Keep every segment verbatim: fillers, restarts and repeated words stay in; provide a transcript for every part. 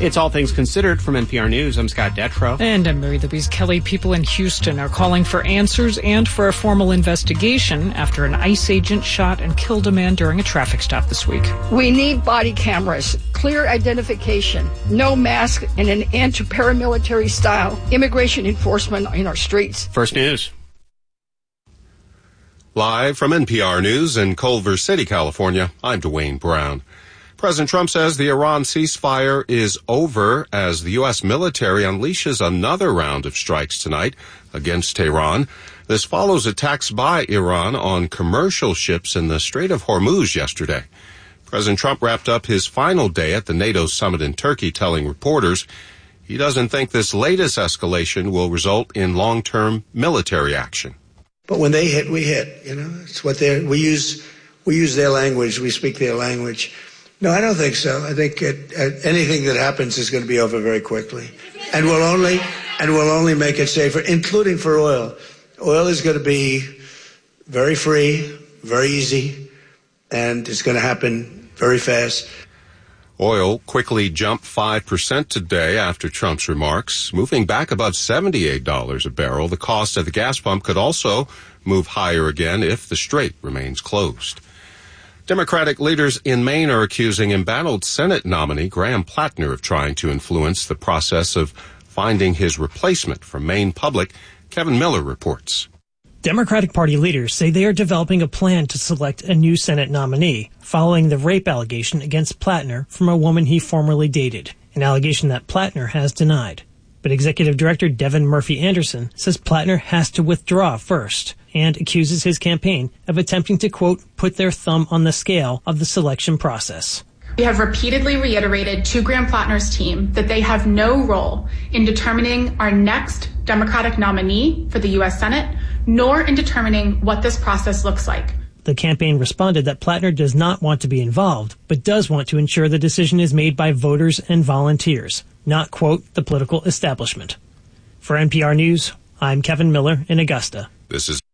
It's All Things Considered from N P R News. I'm Scott Detrow. And I'm Mary Louise Kelly. People in Houston are calling for answers and for a formal investigation after an ICE agent shot and killed a man during a traffic stop this week. We need body cameras, clear identification, no mask, and an anti-paramilitary style immigration enforcement in our streets. First News. Live from N P R News in Culver City, California, I'm Dwayne Brown. President Trump says the Iran ceasefire is over as the U S military unleashes another round of strikes tonight against Tehran. This follows attacks by Iran on commercial ships in the Strait of Hormuz yesterday. President Trump wrapped up his final day at the NATO summit in Turkey, telling reporters he doesn't think this latest escalation will result in long-term military action. But when they hit, we hit. You know, it's what they we use. We use their language. We speak their language. No, I don't think so. I think it, uh, anything that happens is going to be over very quickly, and we'll only and we'll only make it safer, including for oil. Oil is going to be very free, very easy, and it's going to happen very fast. Oil quickly jumped five percent today after Trump's remarks, moving back above seventy-eight dollars a barrel. The cost at the gas pump could also move higher again if the strait remains closed. Democratic leaders in Maine are accusing embattled Senate nominee Graham Plattner of trying to influence the process of finding his replacement. From Maine Public, Kevin Miller reports. Democratic Party leaders say they are developing a plan to select a new Senate nominee following the rape allegation against Plattner from a woman he formerly dated, an allegation that Plattner has denied. But Executive Director Devin Murphy Anderson says Plattner has to withdraw first and accuses his campaign of attempting to, quote, put their thumb on the scale of the selection process. We have repeatedly reiterated to Graham Plattner's team that they have no role in determining our next Democratic nominee for the U S Senate, nor in determining what this process looks like. The campaign responded that Plattner does not want to be involved, but does want to ensure the decision is made by voters and volunteers, not, quote, the political establishment. For N P R News, I'm Kevin Miller in Augusta. This is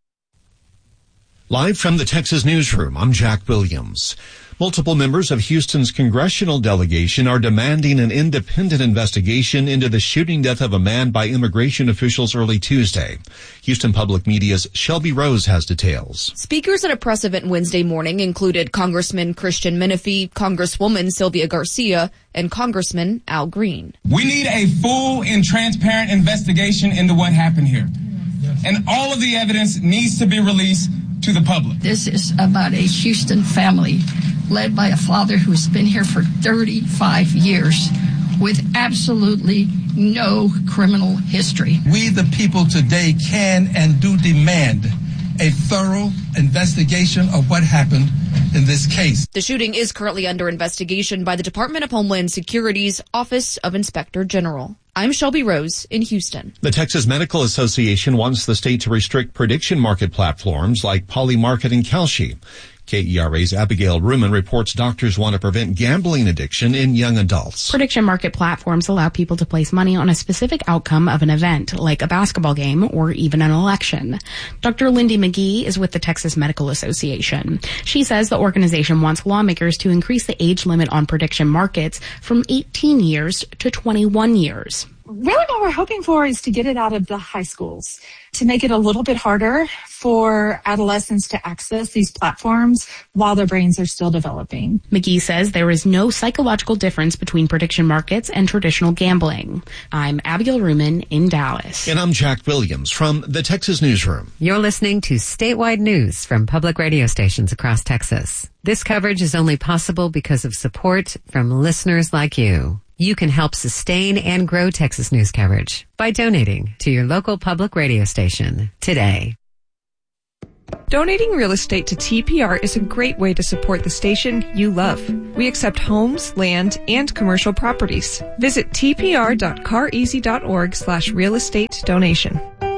live from the Texas Newsroom. I'm Jack Williams. Multiple members of Houston's congressional delegation are demanding an independent investigation into the shooting death of a man by immigration officials early Tuesday. Houston Public Media's Shelby Rose has details. Speakers at a press event Wednesday morning included Congressman Christian Menifee, Congresswoman Sylvia Garcia, and Congressman Al Green. We need a full and transparent investigation into what happened here. And all of the evidence needs to be released to the public. This is about a Houston family led by a father who's been here for thirty-five years with absolutely no criminal history. We, the people today, can and do demand a thorough investigation of what happened in this case. The shooting is currently under investigation by the Department of Homeland Security's Office of Inspector General. I'm Shelby Rose in Houston. The Texas Medical Association wants the state to restrict prediction market platforms like Polymarket and Kalshi. K E R A's Abigail Ruman reports doctors want to prevent gambling addiction in young adults. Prediction market platforms allow people to place money on a specific outcome of an event, like a basketball game or even an election. Doctor Lindy McGee is with the Texas Medical Association. She says the organization wants lawmakers to increase the age limit on prediction markets from eighteen years to twenty-one years. Really what we're hoping for is to get it out of the high schools, to make it a little bit harder for adolescents to access these platforms while their brains are still developing. McGee says there is no psychological difference between prediction markets and traditional gambling. I'm Abigail Ruman in Dallas. And I'm Jack Williams from the Texas Newsroom. You're listening to statewide news from public radio stations across Texas. This coverage is only possible because of support from listeners like you. You can help sustain and grow Texas news coverage by donating to your local public radio station today. Donating real estate to T P R is a great way to support the station you love. We accept homes, land, and commercial properties. Visit tpr.careasy.org slash real estate donation.